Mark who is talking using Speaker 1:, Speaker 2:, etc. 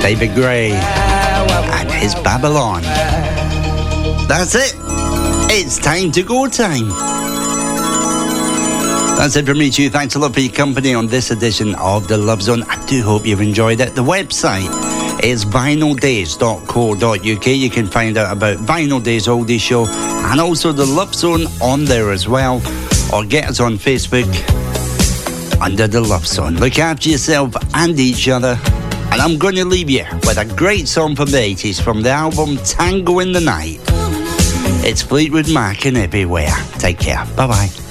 Speaker 1: David Gray and his Babylon. That's it. It's time to go time. That's it from me to you. Thanks a lot for your company on this edition of The Love Zone. I do hope you've enjoyed it. The website is vinyldays.co.uk. You can find out about Vinyl Days Oldie Show and also The Love Zone on there as well. Or get us on Facebook under The Love Zone. Look after yourself and each other. And I'm going to leave you with a great song from the 80s from the album Tango in the Night. It's Fleetwood Mac and Everywhere. Take care. Bye-bye.